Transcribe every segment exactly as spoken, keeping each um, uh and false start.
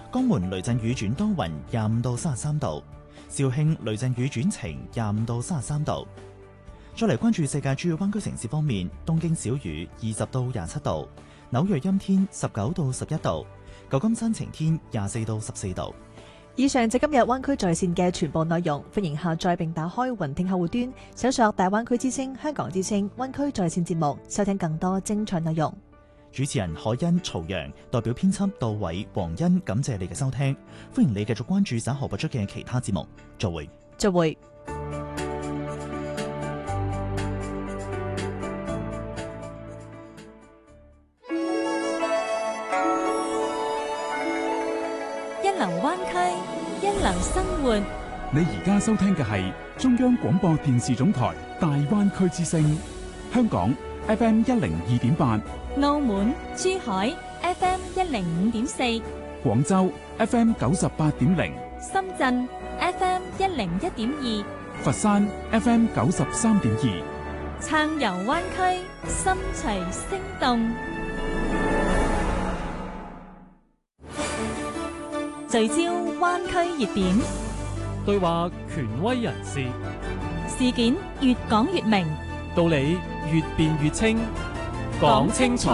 江門雷陣雨轉多雲，廿五到三十三度；肇慶雷陣雨轉晴，廿五到三十三度。再嚟關注世界主要灣區城市方面，東京小雨，二十到廿七度；紐約陰天，十九到十一度；舊金山晴天，廿四到十四度。 以上就今日灣區在線嘅全部內容，歡迎下載並打開雲聽客戶端，搜索大灣區之聲、香港之聲、灣區在線節目，收聽更多精彩內容。 主持人海欣、曹陽，代表編輯杜偉、黃欣，感謝你嘅收聽，歡迎你繼續關注稍後播出嘅其他節目。再會。 再會。 一流灣區，一流生活。 你而家收聽嘅係中央廣播電視總台大灣區之聲，香港 F M 一零二點八， 澳門、珠海 F M 一零五點四， 廣州 F M 九十八點零， 深圳 F M 一零一點二， 佛山 F M 九十三點二， 暢遊灣區，心隨聲動。聚焦灣區熱點， 對話權威人士， 事件越講越明， 道理越辯越清，講清楚，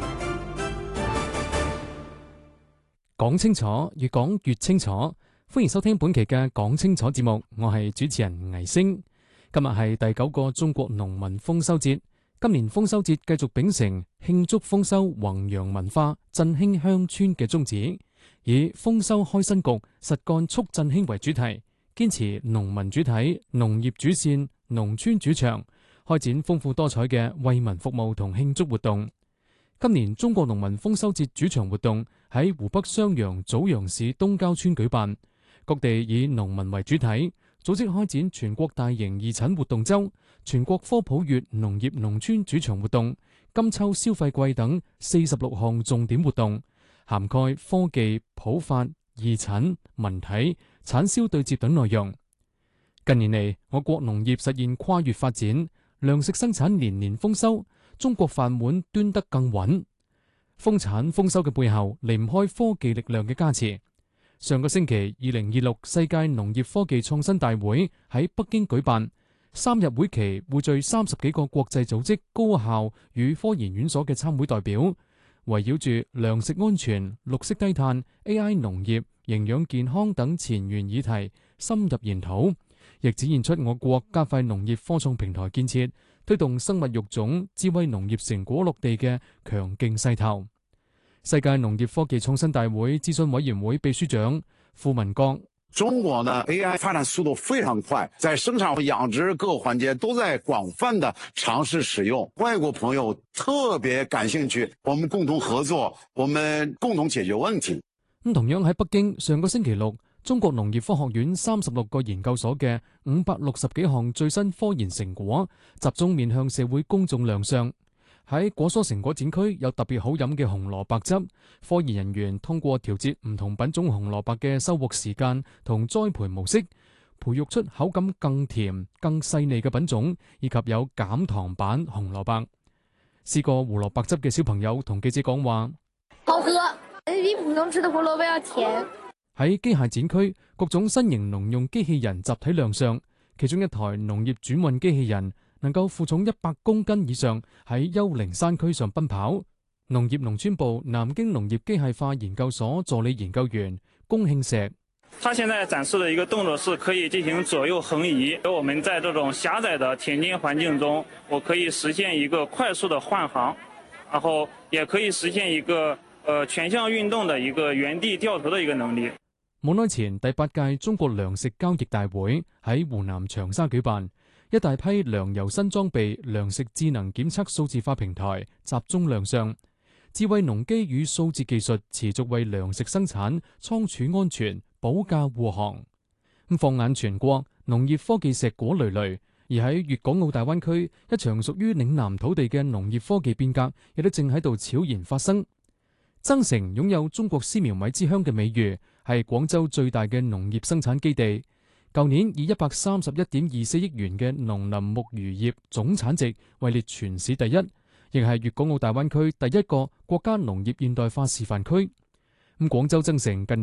講清楚，越講越清楚。歡迎收聽本期嘅講清楚節目，我係主持人倪星。今日係第九個中國農民豐收節，今年豐收節繼續秉承慶祝豐收、弘揚文化、振興鄉村嘅宗旨，以豐收開新局、實幹促振興為主題，堅持農民主體、農業主線、農村主場，開展豐富多彩嘅為民服務同慶祝活動。今年中國農民豐收節主場活動喺湖北襄陽棗陽市東郊村舉辦，各地以農民為主體，組織開展全國大型義診活動周、全國科普月農業農村主場活動、金秋消費季等四十六項重點活動，涵蓋科技、普法、義診、文體、產銷對接等內容。近年嚟，我國農業實現跨越發展，糧食生產年年豐收，中國飯碗端得更穩。豐產豐收嘅背後，離唔開科技力量嘅加持。上個星期，二零二六世界農業科技創新大會喺北京舉辦，三日會期匯聚三十幾個國際組織、高校與科研院所嘅參會代表，圍繞住糧食安全、綠色低碳、A I 農業、營養健康等前沿議題深入研討，亦展現出我國加快農業科創平台建設、推動生物育種、智慧農業成果落地嘅強勁勢頭。世界農業科技創新大會諮詢委員會秘書長傅文國： 中國呢 A I 發展速度非常快，在生產和養殖各個環節都在廣泛的嘗試使用。外國朋友特別感興趣，我們共同合作，我們共同解決問題。 咁同樣喺北京，上個星期六，中國農業科學院三十六個研究所嘅五百六十幾項最新科研成果，集中面向社會公眾亮相。喺果蔬成果展區有特別好飲嘅紅蘿蔔汁，科研人員通過調節唔同品種紅蘿蔔嘅收穫時間同栽培模式，培育出口感更甜、更細膩嘅品種，以及有減糖版紅蘿蔔。試過胡蘿蔔汁嘅小朋友同記者講話： 好喝，比普通吃的胡蘿蔔要甜。 喺機械展區，各種新型農用機器人集體亮相，其中一台農業轉運機器人能夠負重一百公斤以上，喺幽靈山區上奔跑。農業農村部南京農業機械化研究所助理研究員龔慶石： 它現在展示的一個動作是可以進行左右橫移，我們在這種狹窄的田間環境中，我可以實現一個快速的換行，然後也可以實現一個呃全向運動的一個原地掉頭的一個能力。 冇耐前，第八屆中國糧食交易大會喺湖南長沙舉辦。一大批糧油新裝備、糧食智能檢測數字化平台集中亮相，智慧農機與數字技術持續為糧食生產、倉儲安全保駕護航。咁放眼全國，農業科技碩果累累，而喺粵港澳大灣區，一場屬於嶺南土地嘅農業科技變革，亦都正喺度悄然發生。增城擁有中國絲苗米之鄉嘅美譽，係廣州最大嘅農業生產基地。舊年以一百三十一點二四億元嘅農林牧漁業總產值位列全市第一，亦係粵港澳大灣區第一個國家農業現代化示範區。咁廣州增城近年